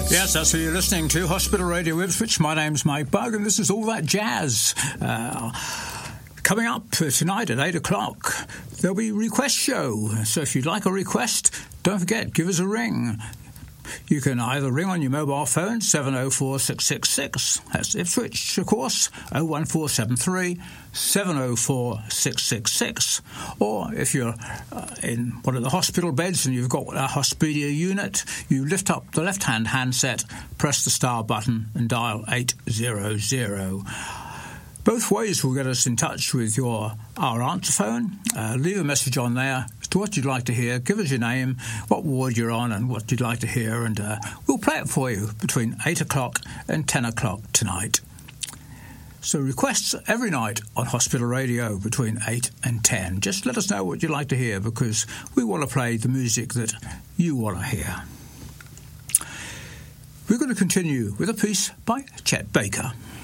Yes, that's what you're listening to, Hospital Radio Ipswich. My name's Mike Bug, and this is All That Jazz. Coming up tonight at 8 o'clock, there'll be a request show. So if you'd like a request, don't forget, give us a ring. You can either ring on your mobile phone, 704 666. That's Ipswich, of course, 01473 704 666. Or if you're in one of the hospital beds and you've got a Hospidia unit, you lift up the left-hand handset, press the star button and dial 800. Both ways will get us in touch with our answer phone. Leave a message on there as to what you'd like to hear. Give us your name, what ward you're on and what you'd like to hear, and we'll play it for you between 8 o'clock and 10 o'clock tonight. So requests every night on Hospital Radio between 8 and 10. Just let us know what you'd like to hear, because we want to play the music that you want to hear. We're going to continue with a piece by Chet Baker.